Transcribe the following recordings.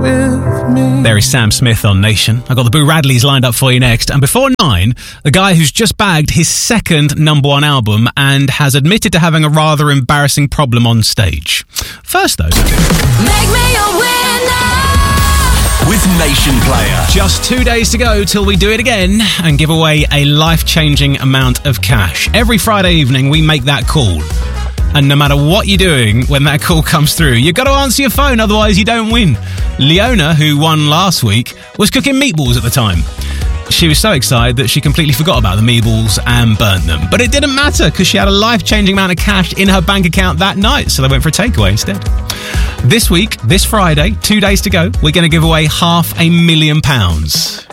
with me. There is Sam Smith on Nation. I've got the Boo Radleys lined up for you next. And before 9, the guy who's just bagged his second number 1 album and has admitted to having a rather embarrassing problem on stage. First, though... Make me a winner! With Nation Player. Just 2 days to go till we do it again and give away a life-changing amount of cash. Every Friday evening, we make that call. And no matter what you're doing when that call comes through, you've got to answer your phone, otherwise you don't win. Leona, who won last week, was cooking meatballs at the time. She was so excited that she completely forgot about the meatballs and burnt them. But it didn't matter because she had a life-changing amount of cash in her bank account that night, so they went for a takeaway instead. This week, this Friday, 2 days to go, we're going to give away £500,000.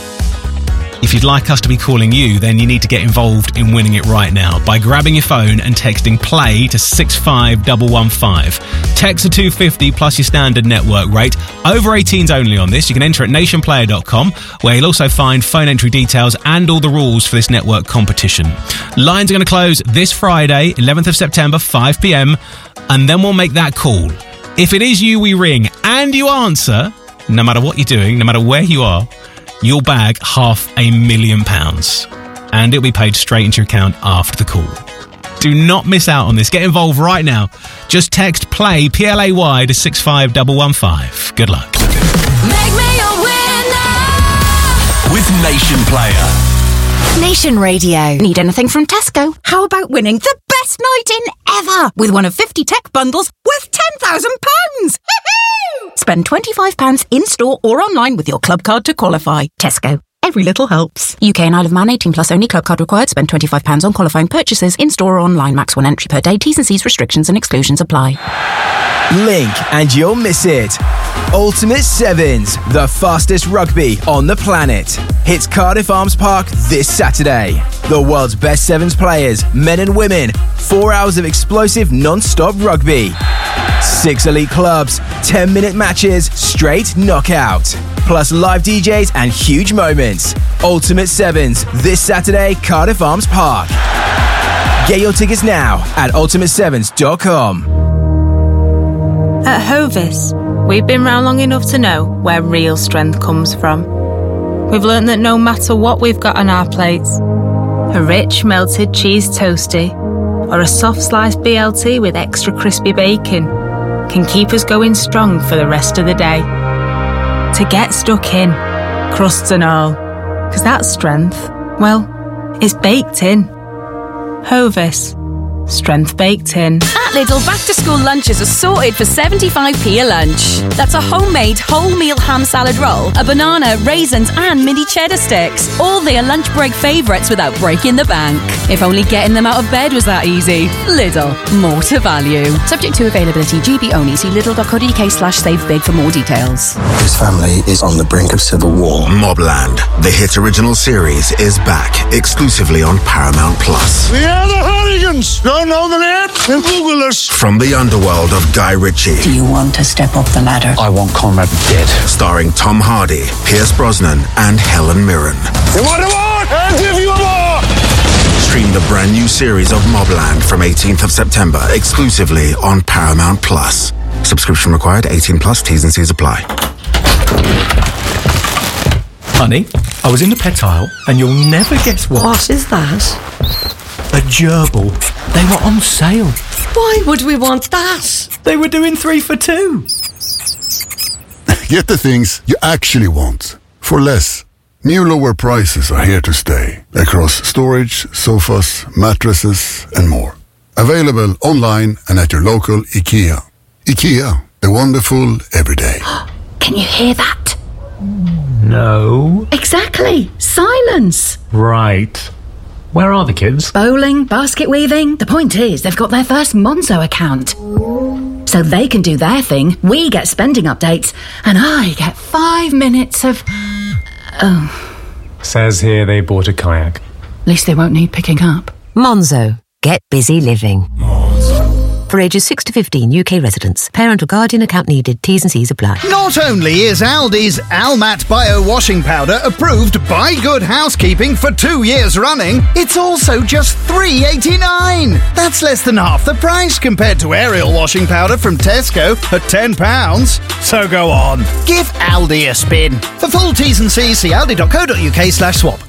If you'd like us to be calling you, then you need to get involved in winning it right now by grabbing your phone and texting PLAY to 65115. Text to 250 plus your standard network rate. Over 18s only on this. You can enter at nationplayer.com, where you'll also find phone entry details and all the rules for this network competition. Lines are going to close this Friday, 11th of September, 5 p.m, and then we'll make that call. If it is you we ring and you answer, no matter what you're doing, no matter where you are, you'll bag £500,000 and it'll be paid straight into your account after the call. Do not miss out on this. Get involved right now. Just text PLAY, PLAY to 65115. Good luck. Make me a winner! With Nation Player. Nation Radio. Need anything from Tesco? How about winning the best night in ever with one of 50 tech bundles worth £10,000? Spend £25 in-store or online with your club card to qualify. Tesco. Every little helps. UK and Isle of Man 18 plus only. Club card required. Spend £25 on qualifying purchases in-store or online. Max 1 entry per day. T's and C's, restrictions and exclusions apply. Blink and you'll miss it. Ultimate Sevens, the fastest rugby on the planet, hits Cardiff Arms Park this Saturday. The world's best Sevens players, men and women, 4 hours of explosive non-stop rugby. 6 elite clubs, 10-minute matches, straight knockout. Plus live DJs and huge moments. Ultimate Sevens, this Saturday, Cardiff Arms Park. Get your tickets now at ultimate7s.com. At Hovis, we've been round long enough to know where real strength comes from. We've learnt that no matter what we've got on our plates, a rich melted cheese toastie or a soft sliced BLT with extra crispy bacon can keep us going strong for the rest of the day. To get stuck in, crusts and all, because that strength, well, it's baked in. Hovis. Strength baked in. At Lidl, back-to-school lunches are sorted for 75p a lunch. That's a homemade wholemeal ham salad roll, a banana, raisins and mini cheddar sticks. All their lunch break favourites without breaking the bank. If only getting them out of bed was that easy. Lidl, more to value. Subject to availability, GB only. See lidl.co.uk/savebig for more details. His family is on the brink of civil war. Mobland, the hit original series, is back exclusively on Paramount Plus. We are the Hooligans! Don't know the name? Then Google us. From the underworld of Guy Ritchie. Do you want to step up the ladder? I want Conrad dead. Starring Tom Hardy, Pierce Brosnan, and Helen Mirren. You want a war? I'll give you a war! Stream the brand new series of Mobland from 18th of September exclusively on Paramount Plus. Subscription required, 18 plus, T's and C's apply. Honey, I was in the pet aisle and you'll never guess what. What is that? A gerbil. They were on sale. Why would we want that? They were doing 3 for 2. Get the things you actually want for less. New lower prices are here to stay across storage, sofas, mattresses and more. Available online and at your local IKEA. IKEA, the wonderful everyday. Can you hear that? No. Exactly. Silence. Right. Where are the kids? Bowling, basket weaving. The point is, they've got their first Monzo account. So they can do their thing, we get spending updates, and I get 5 minutes of... Oh. Says here they bought a kayak. At least they won't need picking up. Monzo. Get busy living. Monzo. For ages 6 to 15, UK residents. Parent or guardian account needed. T's and C's apply. Not only is Aldi's Almat Bio Washing Powder approved by Good Housekeeping for 2 years running, it's also just $3.89. That's less than half the price compared to Ariel washing powder from Tesco at £10. So go on, give Aldi a spin. For full T's and C's, see aldi.co.uk/swap.